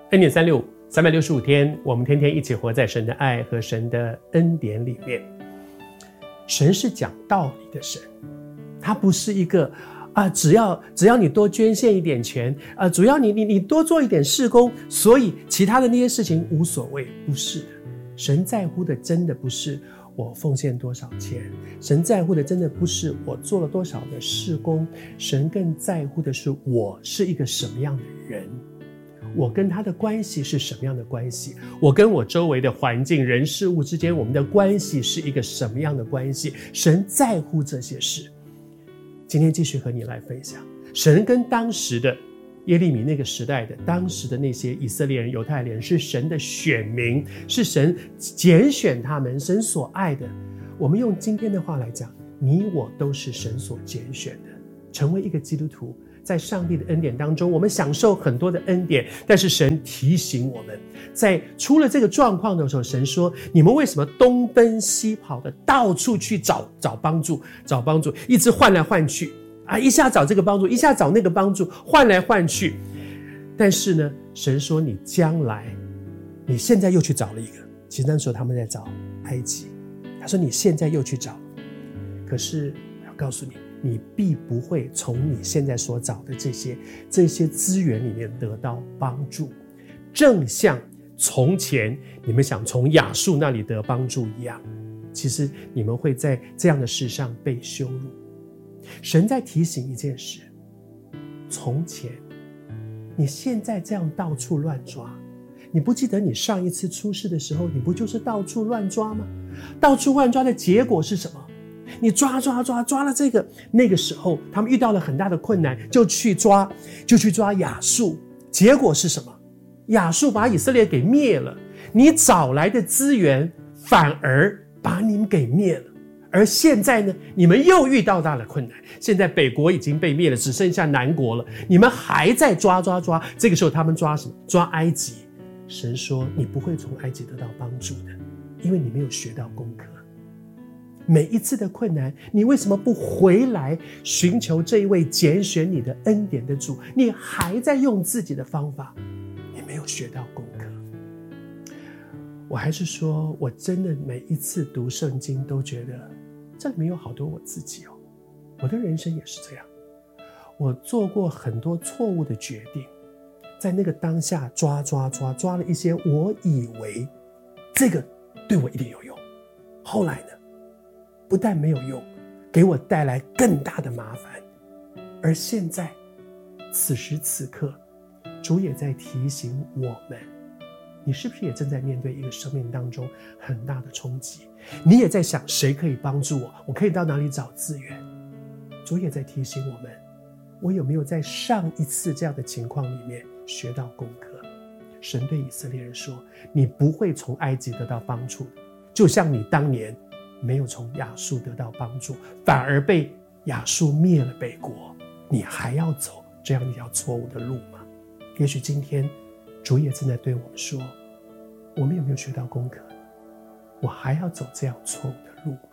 恩典365 365天，我们天天一起活在神的爱和神的恩典里面。神是讲道理的神，他不是一个只要你多捐献一点钱，只要你多做一点事工，所以其他的那些事情无所谓。不是的，神在乎的真的不是我奉献多少钱，神在乎的真的不是我做了多少的事工，神更在乎的是我是一个什么样的人，我跟他的关系是什么样的关系，我跟我周围的环境人事物之间，我们的关系是一个什么样的关系。神在乎这些事。今天继续和你来分享，神跟当时的耶利米那个时代的当时的那些以色列人犹太人是神的选民，是神拣选他们，神所爱的。我们用今天的话来讲，你我都是神所拣选的，成为一个基督徒，在上帝的恩典当中，我们享受很多的恩典，但是神提醒我们，在出了这个状况的时候，神说，你们为什么东奔西跑的到处去找帮助，一直换来换去一下找这个帮助，一下找那个帮助，换来换去。但是呢，神说你将来，你现在又去找了一个，其实那时候他们在找埃及，他说你现在又去找，可是我要告诉你，你必不会从你现在所找的这些资源里面得到帮助，正像从前你们想从亚述那里得帮助一样，其实你们会在这样的事上被羞辱。神在提醒一件事，从前你现在这样到处乱抓，你不记得你上一次出事的时候，你不就是到处乱抓吗？到处乱抓的结果是什么？你抓了这个，那个时候他们遇到了很大的困难，就去抓亚述，结果是什么？亚述把以色列给灭了，你找来的资源反而把你们给灭了。而现在呢，你们又遇到大的困难，现在北国已经被灭了，只剩下南国了，你们还在抓。这个时候他们抓什么？抓埃及。神说你不会从埃及得到帮助的，因为你没有学到功课。每一次的困难，你为什么不回来寻求这一位拣选你的恩典的主？你还在用自己的方法，你没有学到功课。我还是说，我真的每一次读圣经都觉得这里面有好多我自己哦。我的人生也是这样，我做过很多错误的决定，在那个当下抓了一些我以为这个对我一定有用，后来呢，不但没有用，给我带来更大的麻烦。而现在此时此刻，主也在提醒我们，你是不是也正在面对一个生命当中很大的冲击？你也在想谁可以帮助我，我可以到哪里找资源？主也在提醒我们，我有没有在上一次这样的情况里面学到功课？神对以色列人说，你不会从埃及得到帮助的，就像你当年没有从亚述得到帮助，反而被亚述灭了北国，你还要走这样一条错误的路吗？也许今天主也正在对我们说，我们有没有学到功课？我还要走这样错误的路吗？